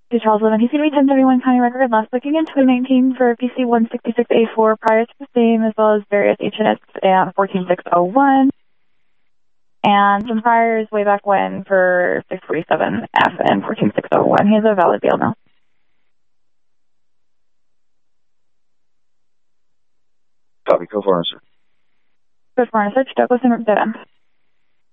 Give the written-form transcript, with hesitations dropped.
to Charles Levin. He's going to be 1031 County Record. Last booking in 2019 for PC 166A4 prior to the same, as well as various HNS and 14601. And some priors way back when for 647F and 14601. He has a valid bail now. Copy, go for it, sir. Good for search, Douglas and Dead End.